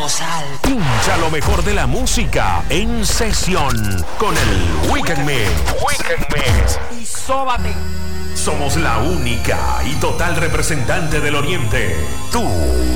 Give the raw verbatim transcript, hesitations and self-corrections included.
voz alta. Pincha lo mejor de la música en sesión con el Weekend Mix. Weekend Mix. Y sóbate. Somos la única y total representante del Oriente. Tú